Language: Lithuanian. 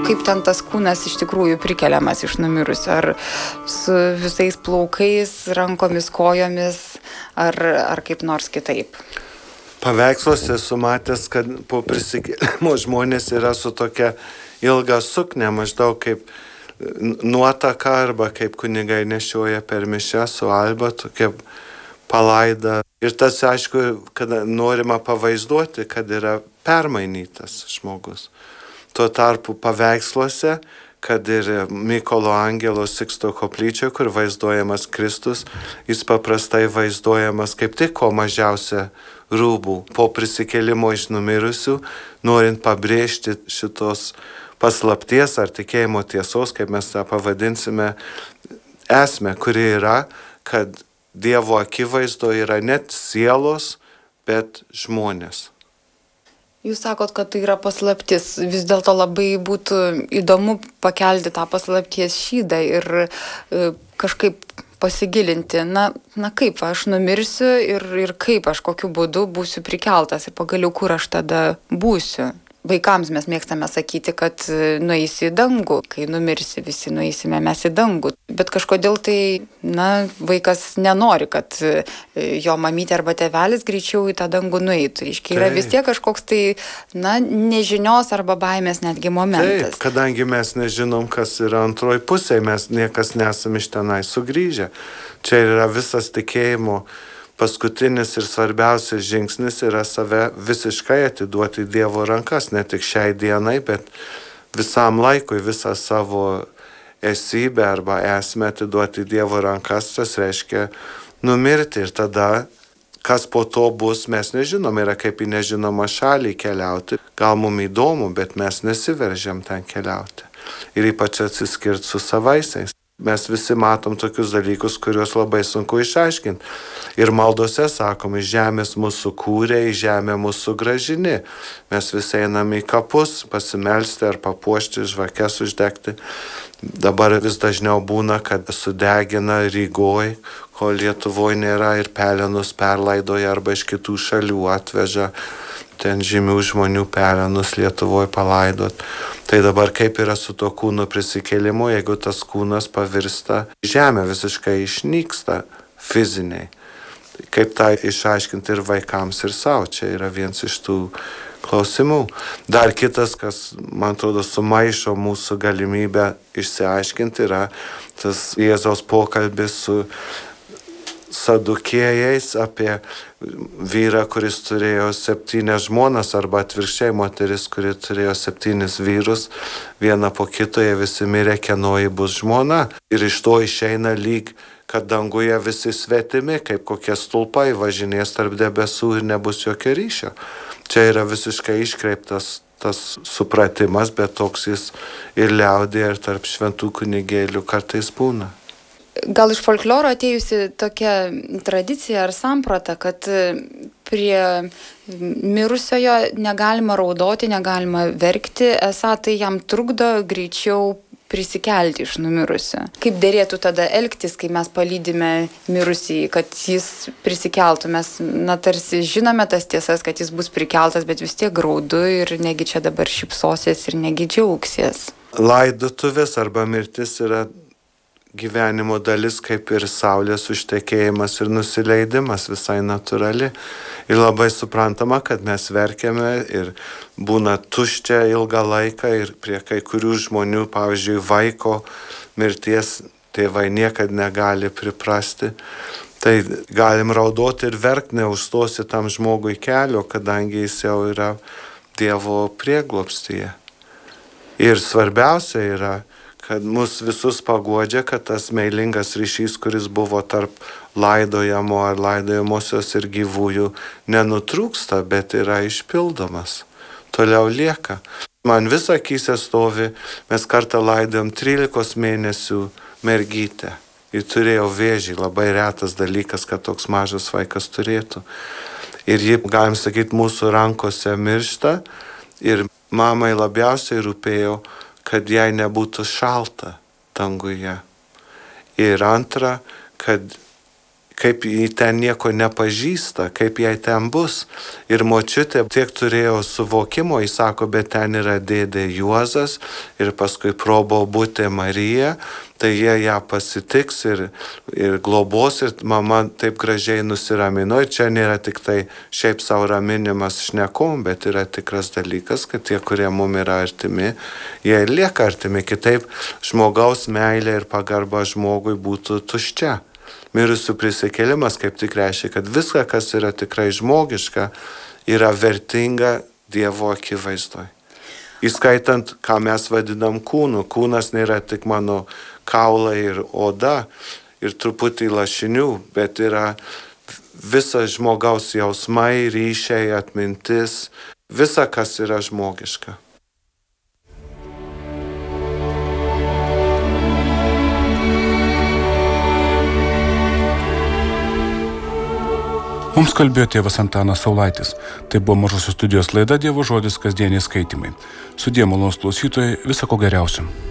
Kaip ten tas kūnas iš tikrųjų prikeliamas iš numirusių? Ar su visais plaukais, rankomis, kojomis, ar kaip nors kitaip? Paveiksluose esu matęs, kad po prisikėlimo žmonės yra su tokia ilga suknia, maždaug kaip nuotaka arba kaip kunigai nešioja per mišią su alba, tokia palaida. Ir tas, aišku, kad norima pavaizduoti, kad yra permainytas žmogus. Tuo tarpu paveiksluose, kad ir Mykolo Angelo Siksto koplyčia, kur vaizduojamas Kristus, jis paprastai vaizduojamas kaip tik ko mažiausia rūbų po prisikėlimo iš numirusių, norint pabrėžti šitos paslapties ar tikėjimo tiesos, kaip mes tą pavadinsime, esmę, kuri yra, kad Dievo akivaizdo yra net sielos, bet žmonės. Jūs sakot, kad tai yra paslaptis. Vis dėlto labai būtų įdomu pakelti tą paslapties šydą ir kažkaip pasigilinti. Na kaip aš numirsiu ir kaip aš kokiu būdu būsiu prikeltas ir pagaliau kur aš tada būsiu. Vaikams mes mėgstame sakyti, kad nueisi į dangų, kai numirsi visi nueisime mes į dangų. Bet kažkodėl tai, vaikas nenori, kad jo mamytė arba tėvelis greičiau į tą dangų nueitų. Iškiai yra vis tiek kažkoks tai, nežinios arba baimės netgi momentas. Taip, kadangi mes nežinom, kas yra antroji pusė, mes niekas nesam iš tenai sugrįžę. Čia yra visas tikėjimo paskutinis ir svarbiausias žingsnis yra save visiškai atiduoti Dievo rankas, ne tik šiai dienai, bet visam laikui, visą savo esybę arba esmę atiduoti Dievo rankas, tas reiškia numirti. Ir tada, kas po to bus, mes nežinom, yra kaip į nežinomą šalį keliauti. Gal mums įdomu, bet mes nesiveržiam ten keliauti. Ir ypač atsiskirti su savaisiais. Mes visi matom tokius dalykus, kuriuos labai sunku išaiškinti. Ir maldose sakom, iš žemės mūsų kūrė, į žemę mūsų gražini. Mes visi einam į kapus pasimelsti ar papuošti, žvakes uždegti. Dabar vis dažniau būna, kad sudegina Rygoj, ko Lietuvoje nėra, ir pelenus perlaidoja arba iš kitų šalių atveža ten žymių žmonių pelenus Lietuvoje palaidot. Tai dabar kaip yra su to kūno prisikėlimu, jeigu tas kūnas pavirsta, žemė visiškai išnyksta fiziniai. Kaip tą išaiškinti ir vaikams, ir savo. Čia yra vienas iš tų klausimų. Dar kitas, kas, man atrodo, sumaišo mūsų galimybę išsiaiškinti, yra tas Jėzaus pokalbis su sadukėjais apie vyrą, kuris turėjo 7 žmonas, arba atvirkščiai moteris, kuri turėjo 7 vyrus, vieną po kito, jie visi mirė, kienoji bus žmona. Ir iš to išeina lyg, kad danguje visi svetimi, kaip kokie stulpai važinės tarp debesų ir nebus jokio ryšio. Čia yra visiškai iškreiptas tas supratimas, bet toks jis ir liaudėje, ir tarp šventų kunigėlių kartais būna. Gal iš folkloro atėjusi tokia tradicija ar samprata, kad prie mirusiojo negalima raudoti, negalima verkti, esą tai jam trukdo greičiau prisikelti iš numirusio. Kaip dėrėtų tada elgtis, kai mes palydime mirusį, kad jis prisikeltų? Mes, tarsi žinome tas tiesas, kad jis bus prikeltas, bet vis tiek graudu ir negi čia dabar šypsosies ir negi džiaugsies. Laidotuvės arba mirtis yra gyvenimo dalis, kaip ir saulės užtekėjimas ir nusileidimas, visai natūrali. Ir labai suprantama, kad mes verkiame ir būna tuščia ilgą laiką ir prie kai kurių žmonių, pavyzdžiui, vaiko mirties tėvai niekad negali priprasti. Tai galim raudoti ir verkti, neužstosi tam žmogui kelio, kadangi jis jau yra Dievo prieglobstyje. Ir svarbiausia yra, kad mus visus paguodžia, kad tas meilingas ryšys, kuris buvo tarp laidojamo ar laidojamosios ir gyvųjų, nenutrūksta, bet yra išpildomas. Toliau lieka. Man vis akyse stovi, mes kartą laidojom 13 mėnesių mergytę. Ir turėjau vėžį, labai retas dalykas, kad toks mažas vaikas turėtų. Ir ji, galim sakyti, mūsų rankose miršta. Ir mamai labiausiai rūpėjo, kad jai nebūtų šalta danguje. Ir antra, kad kaip jį ten nieko nepažįsta, kaip jai ten bus. Ir močiutė tiek turėjo suvokimo, jis sako, bet ten yra dėdė Juozas ir paskui probobutė Marija, tai jie ją pasitiks ir globos ir mama taip gražiai nusiramino. Ir čia nėra tik tai šiaip savo raminimas šnekom, bet yra tikras dalykas, kad tie, kurie mums yra artimi, jie lieka artimi. Kitaip žmogaus meilė ir pagarba žmogui būtų tuščia. Mirusių prisikėlimas kaip tik reiškia, kad viską, kas yra tikrai žmogiška, yra vertinga Dievo akivaizdoje. Įskaitant, ką mes vadinam kūnu. Kūnas nėra tik mano kaulai ir oda ir truputį lašinių, bet yra visas žmogaus jausmai, ryšiai, atmintis, visa, kas yra žmogiška. Mums kalbėjo tėvas Antanas Saulaitis. Tai buvo Mažosios studijos laida Dievo žodis kasdieniai skaitymai. Sudie malonūs klausytojai, viso ko geriausio.